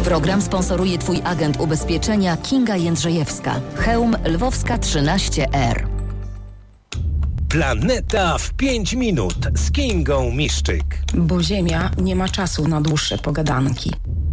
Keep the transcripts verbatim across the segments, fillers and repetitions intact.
Program sponsoruje Twój agent ubezpieczenia Kinga Jędrzejewska. Chełm Lwowska trzynaście R. Planeta w pięć minut z Kingą Miszczyk. Bo Ziemia nie ma czasu na dłuższe pogadanki.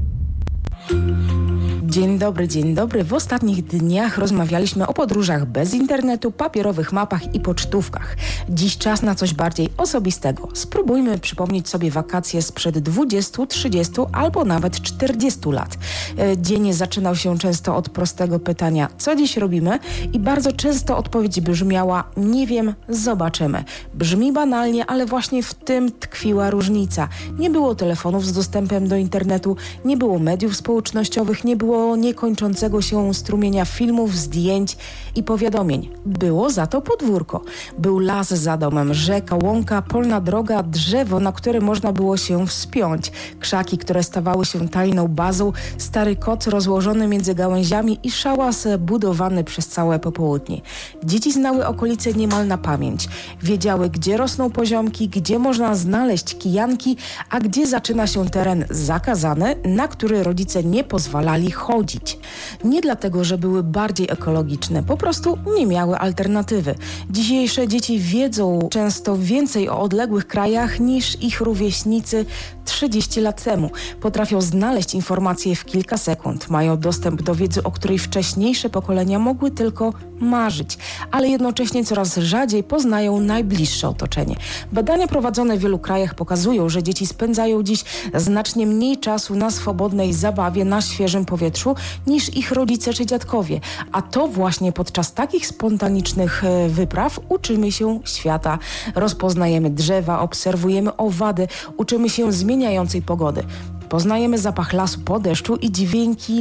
Dzień dobry, dzień dobry. W ostatnich dniach rozmawialiśmy o podróżach bez internetu, papierowych mapach i pocztówkach. Dziś czas na coś bardziej osobistego. Spróbujmy przypomnieć sobie wakacje sprzed dwudziestu, trzydziestu albo nawet czterdziestu lat. Dzień zaczynał się często od prostego pytania, co dziś robimy? I bardzo często odpowiedź brzmiała, nie wiem, zobaczymy. Brzmi banalnie, ale właśnie w tym tkwiła różnica. Nie było telefonów z dostępem do internetu, nie było mediów społecznościowych, nie było niekończącego się strumienia filmów, zdjęć i powiadomień. Było za to podwórko. Był las za domem, rzeka, łąka, polna droga, drzewo, na które można było się wspiąć, krzaki, które stawały się tajną bazą, stary koc rozłożony między gałęziami i szałas budowany przez całe popołudnie. Dzieci znały okolice niemal na pamięć. Wiedziały, gdzie rosną poziomki, gdzie można znaleźć kijanki, a gdzie zaczyna się teren zakazany, na który rodzice nie pozwalali chodzić. Nie dlatego, że były bardziej ekologiczne, po prostu nie miały alternatywy. Dzisiejsze dzieci wiedzą często więcej o odległych krajach niż ich rówieśnicy trzydzieści lat temu. Potrafią znaleźć informacje w kilka sekund. Mają dostęp do wiedzy, o której wcześniejsze pokolenia mogły tylko marzyć, ale jednocześnie coraz rzadziej poznają najbliższe otoczenie. Badania prowadzone w wielu krajach pokazują, że dzieci spędzają dziś znacznie mniej czasu na swobodnej zabawie, na świeżym powietrzu niż ich rodzice czy dziadkowie. A to właśnie podczas takich spontanicznych wypraw uczymy się świata. Rozpoznajemy drzewa, obserwujemy owady, uczymy się zmieniającej pogody. Poznajemy zapach lasu po deszczu i dźwięki